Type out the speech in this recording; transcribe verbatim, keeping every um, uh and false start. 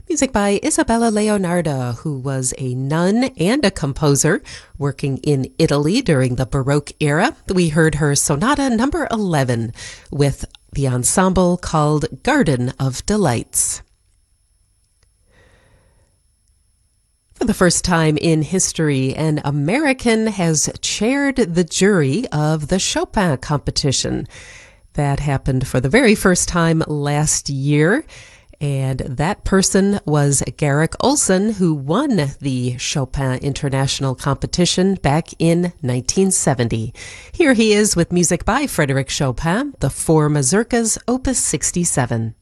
Music by Isabella Leonarda, who was a nun and a composer working in Italy during the Baroque era. We heard her Sonata number eleven with the ensemble called Garden of Delights. For the first time in history, an American has chaired the jury of the Chopin competition. That happened for the very first time last year. And that person was Garrick Olson, who won the Chopin International Competition back in nineteen seventy. Here he is with music by Frédéric Chopin, the Four Mazurkas, Opus sixty-seven.